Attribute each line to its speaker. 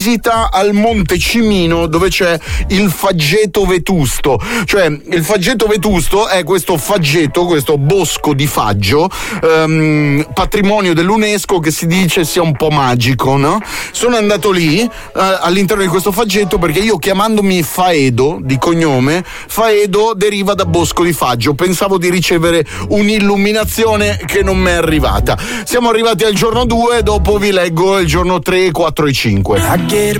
Speaker 1: visita al Monte Cimino dove c'è il Faggeto Vetusto. Cioè, il Faggeto Vetusto è questo faggeto, questo bosco di faggio, patrimonio dell'UNESCO, che si dice sia un po' magico, no? Sono andato lì all'interno di questo faggeto perché io, chiamandomi Faedo di cognome, Faedo deriva da bosco di faggio. Pensavo di ricevere un'illuminazione che non mi è arrivata. Siamo arrivati al giorno 2, dopo vi leggo il giorno 3, 4 e 5.